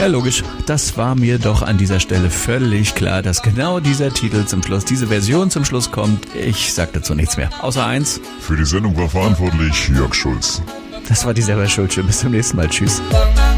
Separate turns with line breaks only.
Ja, logisch. Das war mir doch an dieser Stelle völlig klar, dass genau dieser Titel zum Schluss, diese Version zum Schluss kommt. Ich sag dazu nichts mehr. Außer eins.
Für die Sendung war verantwortlich Jörg Schulz.
Das war die selber Schuld. Bis zum nächsten Mal. Tschüss.